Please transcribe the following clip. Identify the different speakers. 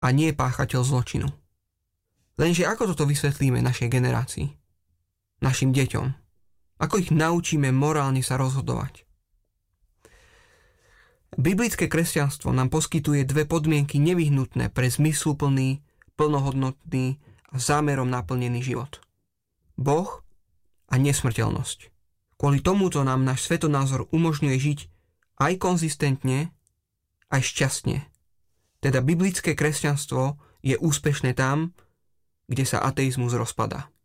Speaker 1: a nie páchateľ zločinu. Lenže ako toto vysvetlíme našej generácii? Našim deťom? Ako ich naučíme morálne sa rozhodovať? Biblické kresťanstvo nám poskytuje dve podmienky nevyhnutné pre zmysluplný, plnohodnotný a zámerom naplnený život. Boh a nesmrteľnosť. Kvôli tomuto nám náš svetonázor umožňuje žiť aj konzistentne, aj šťastne. Teda biblické kresťanstvo je úspešné tam, kde sa ateizmus rozpadá.